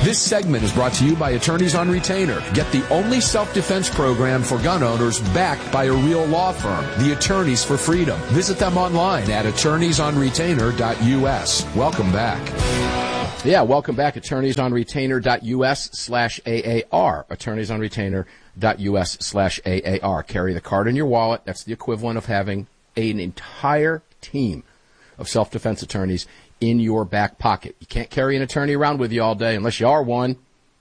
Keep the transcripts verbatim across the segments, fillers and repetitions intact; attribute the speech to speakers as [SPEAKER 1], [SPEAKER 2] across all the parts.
[SPEAKER 1] This segment is brought to you by Attorneys on Retainer. Get the only self-defense program for gun owners backed by a real law firm, the Attorneys for Freedom. Visit them online at attorneys on retainer dot U S. Welcome back.
[SPEAKER 2] Yeah, welcome back. attorneys on retainer dot U S slash A A R. attorneys on retainer dot U S slash A A R. Carry the card in your wallet. That's the equivalent of having an entire team of self-defense attorneys in your back pocket. You can't carry an attorney around with you all day unless you are one.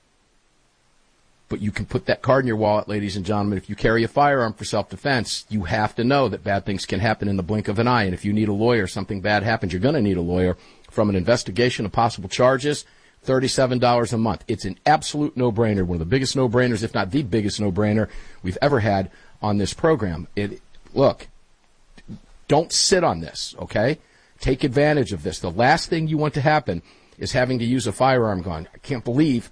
[SPEAKER 2] But you can put that card in your wallet, ladies and gentlemen. If you carry a firearm for self-defense, you have to know that bad things can happen in the blink of an eye. And if you need a lawyer, something bad happens, you're going to need a lawyer. From an investigation of possible charges, thirty-seven dollars a month. It's an absolute no-brainer, one of the biggest no-brainers, if not the biggest no-brainer we've ever had on this program. It, look, don't sit on this, okay? Take advantage of this. The last thing you want to happen is having to use a firearm gun. I can't believe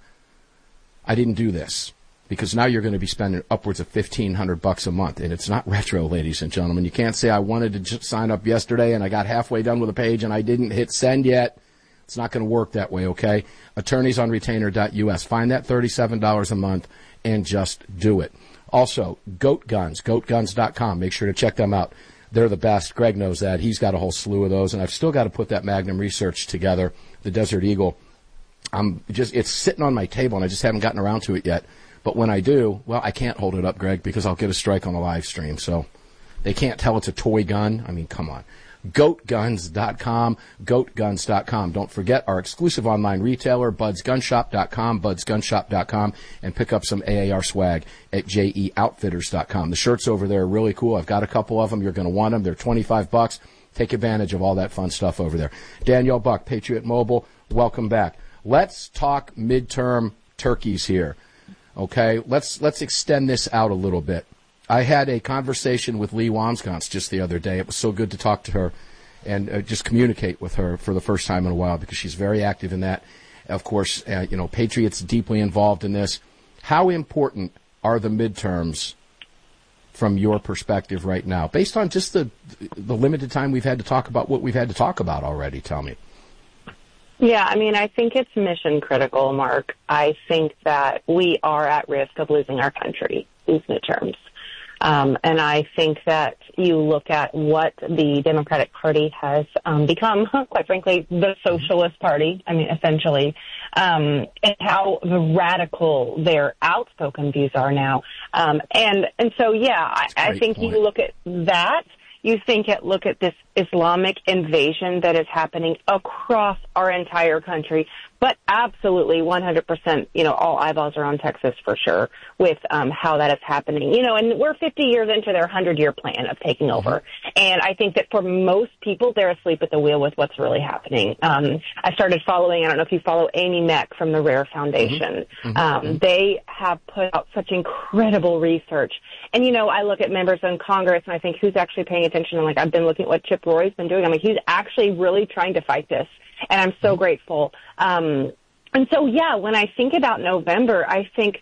[SPEAKER 2] I didn't do this, because now you're going to be spending upwards of fifteen hundred bucks a month, and it's not retro, ladies and gentlemen. You can't say I wanted to just sign up yesterday and I got halfway done with a page and I didn't hit send yet. It's not going to work that way, okay? attorneys on retainer dot U S. Find that thirty-seven dollars a month and just do it. Also, Goat Guns, goat guns dot com. Make sure to check them out. They're the best. Greg knows that. He's got a whole slew of those, and I've still got to put that Magnum Research together, the Desert Eagle. I'm just, it's sitting on my table, and I just haven't gotten around to it yet. But when I do, well, I can't hold it up, Greg, because I'll get a strike on the live stream. So they can't tell it's a toy gun. I mean, come on. goat guns dot com, goat guns dot com. Don't forget our exclusive online retailer, buds gun shop dot com, buds gun shop dot com, and pick up some A A R swag at j e outfitters dot com. The shirts over there are really cool. I've got a couple of them. You're going to want them. They're twenty-five bucks. Take advantage of all that fun stuff over there. Danielle Buck, Patriot Mobile, welcome back. Let's talk midterm turkeys here. Okay, let's let's extend this out a little bit. I had a conversation with Lee Wamsgans just the other day. It was so good to talk to her and uh, just communicate with her for the first time in a while, because she's very active in that. Of course, uh, you know, Patriot's deeply involved in this. How important are the midterms from your perspective right now, based on just the the limited time we've had to talk about what we've had to talk about already? Tell me.
[SPEAKER 3] Yeah, I mean, I think it's mission critical, Mark. I think that we are at risk of losing our country, these midterms. Um, and I think that you look at what the Democratic Party has um, become, quite frankly, the socialist party, I mean, essentially, um, and how radical their outspoken views are now. Um, and, and so, yeah, I, I think point. You look at that. You think at look at this Islamic invasion that is happening across our entire country, but absolutely one hundred percent, you know, all eyeballs are on Texas for sure with um, how that is happening. You know, and we're fifty years into their hundred-year plan of taking over. And I think that for most people, they're asleep at the wheel with what's really happening. Um, I started following, I don't know if you follow Amy Meck from the Rare Foundation. Mm-hmm. Um, they have put out such incredible research. And, you know, I look at members in Congress and I think, who's actually paying attention? And, like, I've been looking at what Chip Roy's been doing. I'm like, he's actually really trying to fight this. And I'm so grateful. Um, and so, yeah, when I think about November, I think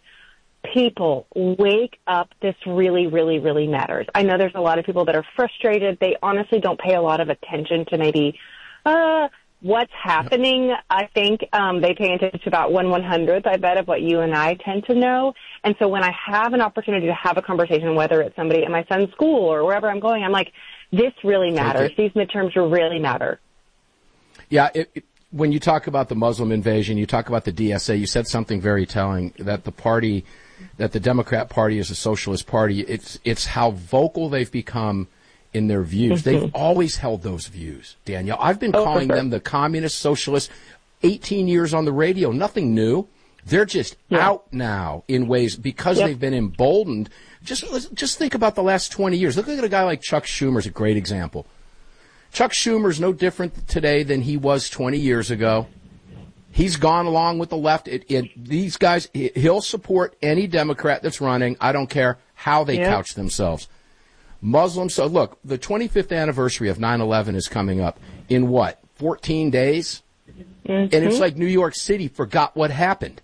[SPEAKER 3] people wake up. This really, really, really matters. I know there's a lot of people that are frustrated. They honestly don't pay a lot of attention to maybe uh, what's happening. I think um, they pay attention to about one one hundredth, I bet, of what you and I tend to know. And so when I have an opportunity to have a conversation, whether it's somebody at my son's school or wherever I'm going, I'm like, this really matters. These midterms really matter.
[SPEAKER 2] Yeah, it, it, when you talk about the Muslim invasion, you talk about the D S A, you said something very telling, that the party, that the Democrat Party is a socialist party. It's it's how vocal they've become in their views. Mm-hmm. They've always held those views, Danielle. I've been oh, calling sure. them the communist socialists eighteen years on the radio. Nothing new. They're just yeah. out now in ways because yep. they've been emboldened. Just just think about the last twenty years. Look at a guy like Chuck Schumer is a great example. Chuck Schumer's no different today than he was twenty years ago. He's gone along with the left. It, it, these guys, he'll support any Democrat that's running. I don't care how they yeah. couch themselves. Muslims, so look, the twenty-fifth anniversary of nine eleven is coming up in what, fourteen days? Mm-hmm. And it's like New York City forgot what happened.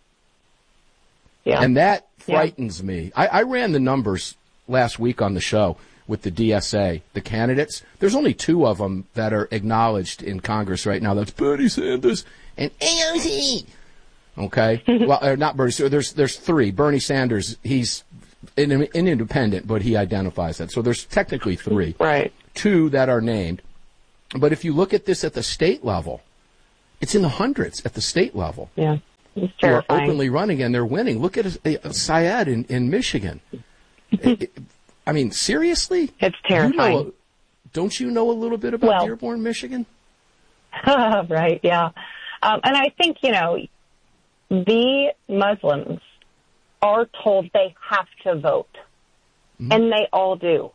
[SPEAKER 2] Yeah. And that frightens yeah. me. I, I ran the numbers last week on the show with the D S A, the candidates. There's only two of them that are acknowledged in Congress right now. That's Bernie Sanders and A O C. Okay? Well, uh, not Bernie. So there's there's three. Bernie Sanders, he's an, an independent, but he identifies that. So there's technically three.
[SPEAKER 3] Right. Two
[SPEAKER 2] that are named. But if you look at this at the state level, it's in the hundreds at the state level.
[SPEAKER 3] Yeah. It's terrifying.
[SPEAKER 2] Who are openly running and they're winning. Look at a, a Syed in, in Michigan. it, it, I mean, seriously?
[SPEAKER 3] It's terrifying.
[SPEAKER 2] You know, don't you know a little bit about
[SPEAKER 3] well,
[SPEAKER 2] Dearborn, Michigan?
[SPEAKER 3] Right, yeah. Um, and I think, you know, the Muslims are told they have to vote, mm-hmm. and they all do.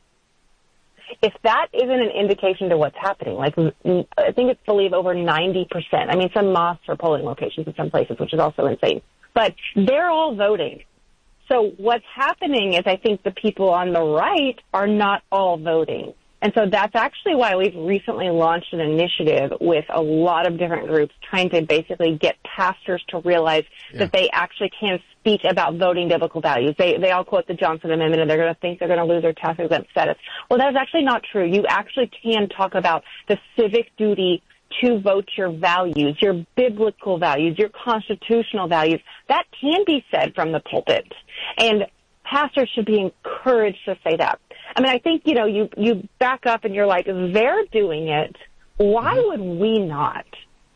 [SPEAKER 3] If that isn't an indication to what's happening, like I think it's believed over ninety percent. I mean, some mosques or polling locations in some places, which is also insane. But they're all voting. So what's happening is I think the people on the right are not all voting. And so that's actually why we've recently launched an initiative with a lot of different groups trying to basically get pastors to realize yeah. that they actually can speak about voting biblical values. They they all quote the Johnson Amendment and they're going to think they're going to lose their tax exempt status. Well, that is actually not true. You actually can talk about the civic duty to vote your values, your biblical values, your constitutional values. That can be said from the pulpit. And pastors should be encouraged to say that. I mean, I think, you know, you, you back up and you're like, they're doing it. Why would we not?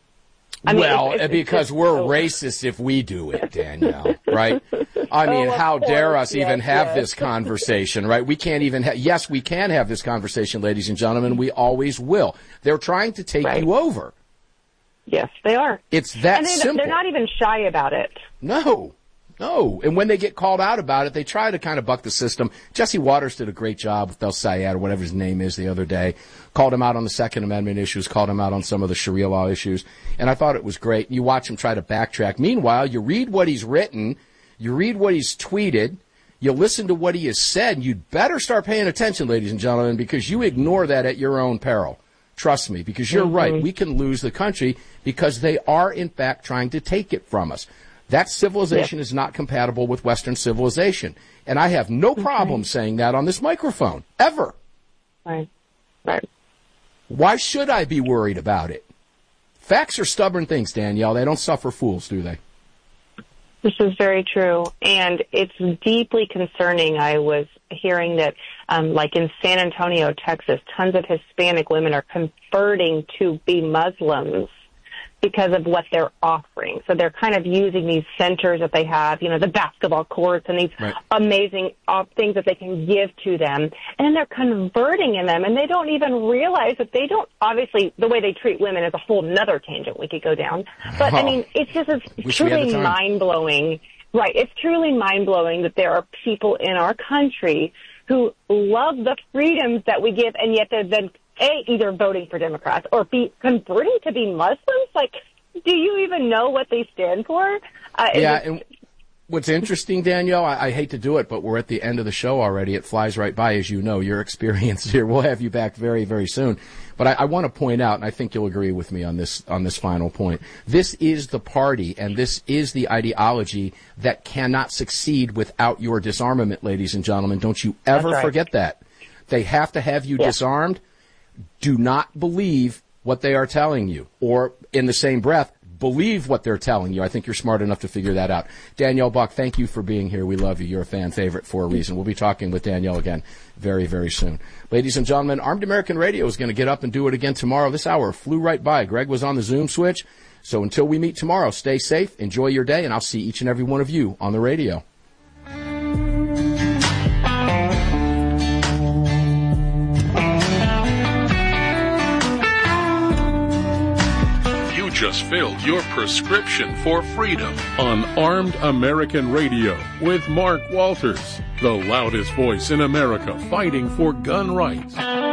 [SPEAKER 2] I mean, well, it's, it's, because it's we're so racist if we do it, Danielle, right? I mean, oh, how course. dare us yes, even have yes. this conversation, right? We can't even have, yes, we can have this conversation, ladies and gentlemen. We always will. They're trying to take right. you over.
[SPEAKER 3] Yes, they are.
[SPEAKER 2] It's that
[SPEAKER 3] and they,
[SPEAKER 2] simple.
[SPEAKER 3] They're not even shy about it.
[SPEAKER 2] No. No, and when they get called out about it, they try to kind of buck the system. Jesse Waters did a great job with El Sayed, or whatever his name is, the other day. Called him out on the Second Amendment issues, called him out on some of the Sharia law issues, and I thought it was great. You watch him try to backtrack. Meanwhile, you read what he's written, you read what he's tweeted, you listen to what he has said, and you'd better start paying attention, ladies and gentlemen, because you ignore that at your own peril. Trust me, because you're mm-hmm. right. We can lose the country because they are, in fact, trying to take it from us. That civilization yes. is not compatible with Western civilization. And I have no problem okay. saying that on this microphone, ever.
[SPEAKER 3] Right. Right.
[SPEAKER 2] Why should I be worried about it? Facts are stubborn things, Danielle. They don't suffer fools, do they?
[SPEAKER 3] This is very true. And it's deeply concerning. I was hearing that, um, like in San Antonio, Texas, tons of Hispanic women are converting to be Muslims because of what they're offering. So they're kind of using these centers that they have, you know, the basketball courts and these right. amazing uh, things that they can give to them. And then they're converting in them, and they don't even realize that they don't, obviously, the way they treat women is a whole nother tangent we could go down. But, oh. I mean, it's just it's truly mind-blowing. Right. It's truly mind-blowing that there are people in our country who love the freedoms that we give, and yet they're then A, either voting for Democrats or B, converting to be Muslims? Like, do you even know what they stand for? Uh,
[SPEAKER 2] yeah, and what's interesting, Danielle, I, I hate to do it, but we're at the end of the show already. It flies right by, as you know. Your experience here. We'll have you back very, very soon. But I, I want to point out, and I think you'll agree with me on this on this final point, this is the party and this is the ideology that cannot succeed without your disarmament, ladies and gentlemen. Don't you ever right. forget that. They have to have you yeah. disarmed. Do not believe what they are telling you, or in the same breath, believe what they're telling you. I think you're smart enough to figure that out. Danielle Buck, thank you for being here. We love you. You're a fan favorite for a reason. We'll be talking with Danielle again very, very soon. Ladies and gentlemen, Armed American Radio is going to get up and do it again tomorrow. This hour flew right by. Greg was on the Zoom switch. So until we meet tomorrow, stay safe, enjoy your day, and I'll see each and every one of you on the radio.
[SPEAKER 4] Just filled your prescription for freedom on Armed American Radio with Mark Walters, the loudest voice in America fighting for gun rights.